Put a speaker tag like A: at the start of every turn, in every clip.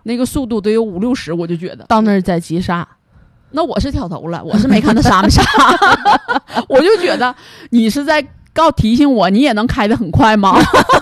A: 那个速度得有50-60，我就觉得
B: 到那儿再急刹。
A: 那我是挑头了，我是没看他刹没刹，我就觉得你是在提醒我，你也能开得很快吗？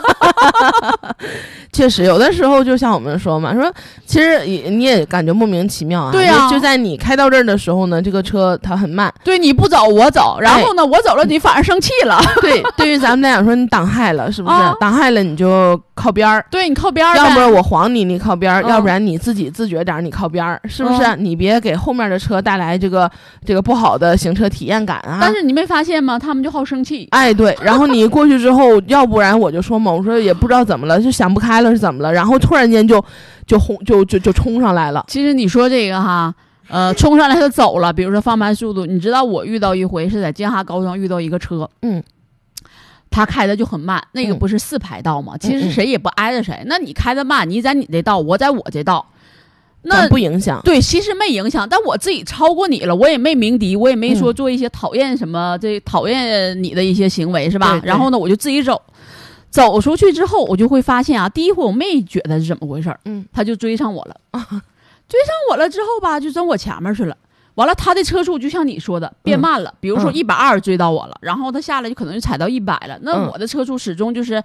B: 确实，有的时候就像我们说嘛，说其实你也感觉莫名其妙啊。
A: 对啊，
B: 就在你开到这儿的时候呢，这个车它很慢。
A: 对，你不走我走，然后呢，我走了你反而生气了。
B: 对，对于咱们来讲说你挡害了，是不是？挡害了你就靠边儿。
A: 对，你靠边儿，
B: 要不然我晃你靠边儿，要不然你自己自觉点，你靠边儿，是不是？你别给后面的车带来这个不好的行车体验感啊。
A: 但是你没发现吗？他们就好生气。
B: 哎，对，然后你过去之后，要不然我就说嘛，我说也不知道怎么了，就想不开了是怎么了，然后突然间就冲上来了。
A: 其实你说这个哈，冲上来他走了，比如说放慢速度，你知道我遇到一回是在京哈高速上遇到一个车，他开的就很慢，那个不是4排道吗？其实谁也不挨着谁，那你开的慢，你在你这道，我在我这道。那
B: 不影响，
A: 对，其实没影响，但我自己超过你了，我也没鸣笛，我也没说做一些讨厌什么，讨厌你的一些行为是吧？然后呢，我就自己走出去之后，我就会发现啊，第一回我没觉得是怎么回事，他就追上我了，追上我了之后吧，就整我前面去了。完了，他的车速就像你说的变慢了，比如说120追到我了，然后他下来就可能就踩到100了，那我的车速始终就是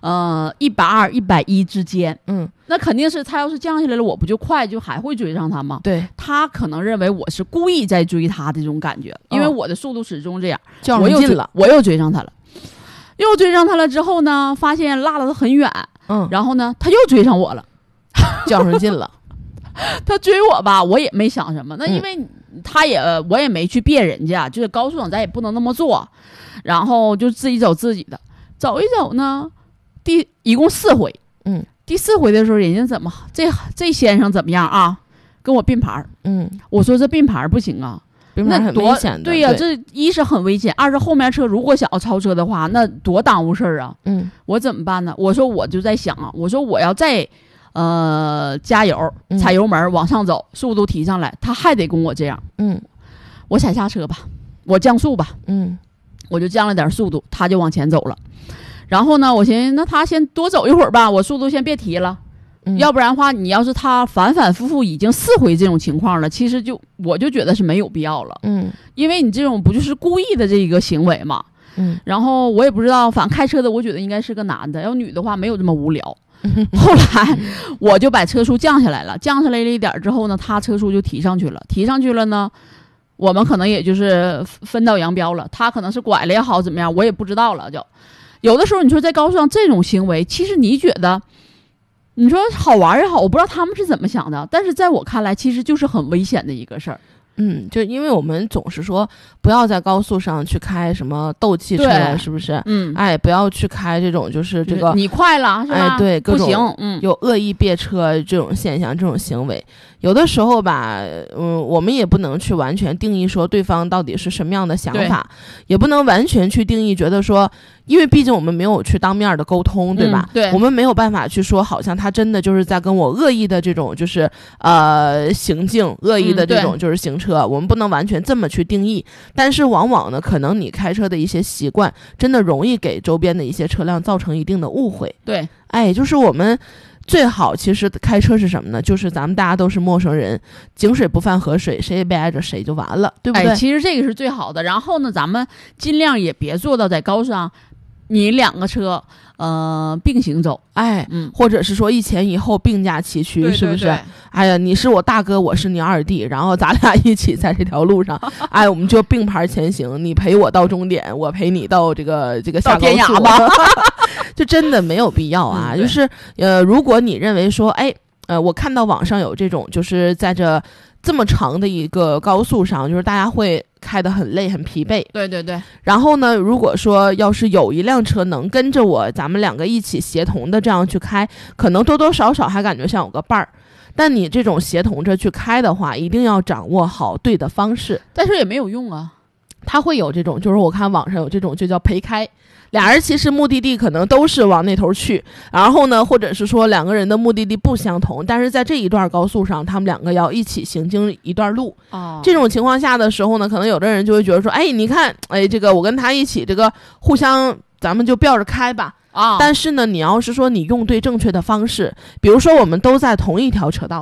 A: 120、110之间，那肯定是他要是降下来了，我不就快就还会追上他吗？
B: 对，
A: 他可能认为我是故意在追他的这种感觉，因为我的速度始终这样，
B: 较上劲了，
A: 我又追上他了，又追上他了之后呢，发现落得很远，然后呢，他又追上我了，
B: 较上劲了。
A: 他追我吧，我也没想什么，那因为我也没去别人家，就是高速上咱也不能那么做，然后就自己走自己的，走一走呢，一共4回，第4回的时候，人家怎么这先生怎么样啊？跟我并排，我说这并排不行啊，
B: 并排很危险的，
A: 对呀，这一是很危险，二是后面车如果想要超车的话，那多耽误事儿啊，我怎么办呢？我说我就在想啊，我说我要再加油踩油门往上走，速度提上来，他还得跟我这样，我踩下车吧，我降速吧，我就降了点速度，他就往前走了。然后呢，我寻思那他先多走一会儿吧，我速度先别提了，要不然的话，你要是他反反复复已经4回这种情况了，其实我就觉得是没有必要了，因为你这种不就是故意的这个行为嘛，然后我也不知道，反正开车的我觉得应该是个男的，要女的话没有这么无聊。后来我就把车速降下来了，降下来了一点之后呢，他车速就提上去了呢，我们可能也就是分道扬镳了，他可能是拐了也好怎么样，我也不知道了。就有的时候你说在高速上这种行为，其实你觉得你说好玩也好，我不知道他们是怎么想的，但是在我看来其实就是很危险的一个事儿。
B: 就因为我们总是说不要在高速上去开什么斗气车，是不是？不要去开这种就是这个
A: 你快了是吧？
B: 对，各种
A: 不行，
B: 有恶意别车这种现象，这种行为，有的时候吧，我们也不能去完全定义说对方到底是什么样的想法，也不能完全去定义觉得说，因为毕竟我们没有去当面的沟通，对吧？
A: 对，
B: 我们没有办法去说，好像他真的就是在跟我恶意的这种就是行径，恶意的这种就是行车。我们不能完全这么去定义，但是往往呢，可能你开车的一些习惯，真的容易给周边的一些车辆造成一定的误会。
A: 对，
B: 就是我们最好其实开车是什么呢？就是咱们大家都是陌生人，井水不犯河水，谁也别挨着谁就完了，对不对？
A: 其实这个是最好的。然后呢，咱们尽量也别做到在高速上，你2个车并行走，
B: 或者是说一前一后并驾齐驱，是不是？哎呀，你是我大哥，我是你二弟，然后咱俩一起在这条路上，我们就并排前行，你陪我到终点，我陪你到这个下高速吧，就真的没有必要啊。就是如果你认为说，我看到网上有这种，就是在这么长的一个高速上，就是大家会开得很累很疲惫，
A: 对。
B: 然后呢，如果说要是有一辆车能跟着我，咱们2个一起协同的这样去开，可能多多少少还感觉像有个伴儿。但你这种协同着去开的话，一定要掌握好对的方式，
A: 但是也没有用啊。
B: 他会有这种，就是我看网上有这种就叫陪开，俩人其实目的地可能都是往那头去，然后呢，或者是说2个人的目的地不相同，但是在这一段高速上，他们2个要一起行经一段路。这种情况下的时候呢，可能有的人就会觉得说，你看，这个我跟他一起，这个互相咱们就吊着开吧。但是呢，你要是说你用对正确的方式，比如说我们都在同一条车道。